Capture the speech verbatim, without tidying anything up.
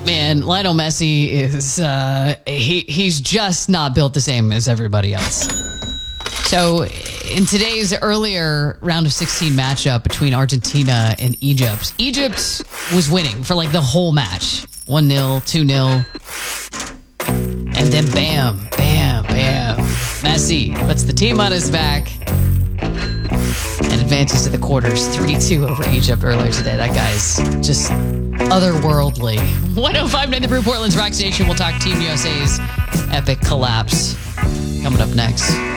Man, Lionel Messi is, uh, he, he's just not built the same as everybody else. So in today's earlier round of sixteen matchup between Argentina and Egypt, Egypt was winning for like the whole match. one nil, two nil. And then bam, bam, bam. Messi puts the team on his back and advances to the quarters. three two over Egypt earlier today. That guy's just otherworldly. one oh five point nine The Brew, Portland's Rock Station. We'll talk Team U S A's epic collapse coming up next.